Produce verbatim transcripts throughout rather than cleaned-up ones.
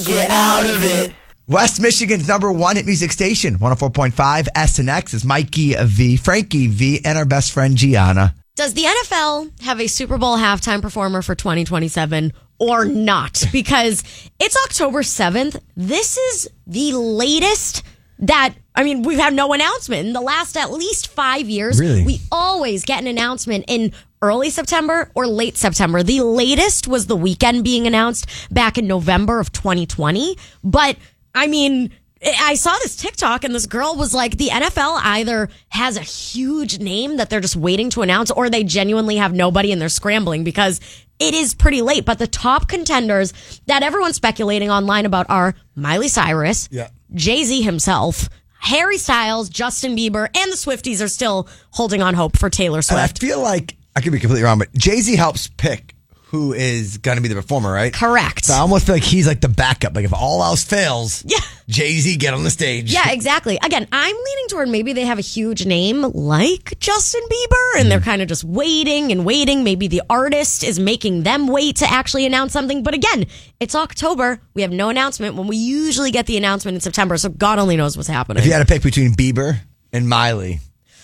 can't get out of it. West Michigan's number one hit music station, one oh four point five S N X is Mikey V, Frankie V, and our best friend Gianna. Does the N F L have a Super Bowl halftime performer for twenty twenty-seven or not? Because it's October seventh. This is the latest that, I mean, we've had no announcement. In the last at least five years, really? We always get an announcement in early September or late September. The latest was The Weeknd being announced back in November of twenty twenty. But, I mean, I saw this TikTok and this girl was like, the N F L either has a huge name that they're just waiting to announce or they genuinely have nobody and they're scrambling because it is pretty late. But the top contenders that everyone's speculating online about are Miley Cyrus, yeah. Jay-Z himself, Harry Styles, Justin Bieber, and the Swifties are still holding on hope for Taylor And Swift. I feel like, I could be completely wrong, but Jay-Z helps pick who is going to be the performer, right? Correct. So I almost feel like he's like the backup. Like if all else fails, Yeah. Jay-Z get on the stage. Yeah, exactly. Again, I'm leaning toward maybe they have a huge name like Justin Bieber and they're kind of just waiting and waiting. Maybe the artist is making them wait to actually announce something. But again, it's October. We have no announcement when we usually get the announcement in September. So God only knows what's happening. If you had to pick between Bieber and Miley.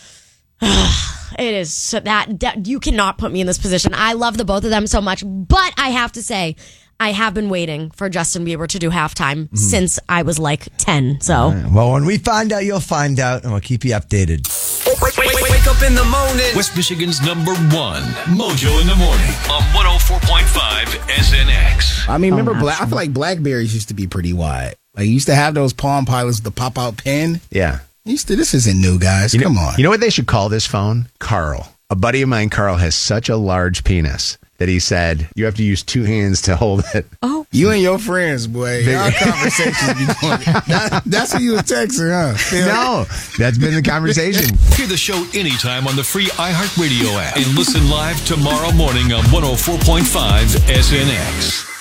It is so that, that you cannot put me in this position. I love the both of them so much, but I have to say, I have been waiting for Justin Bieber to do halftime mm-hmm. since I was like ten. So, right. Well, when we find out, you'll find out, and we'll keep you updated. Wake, wake, wake, wake up in the morning. West Michigan's number one, Mojo in the Morning on one oh four point five S N X. I mean, remember, oh, Black, I feel like Blackberries used to be pretty wide. Like, you used to have those Palm Pilots with the pop-out pen. Yeah. Used to, this isn't new, guys. You Come know, on. You know what they should call this phone? Carl. A buddy of mine, Carl, has such a large penis that he said you have to use two hands to hold it. Oh. You and your friends, boy. Our conversations be going. That, that's what you was texting, huh? Phil? No, that's been the conversation. Hear the show anytime on the free iHeartRadio app and listen live tomorrow morning on one oh four point five S N X.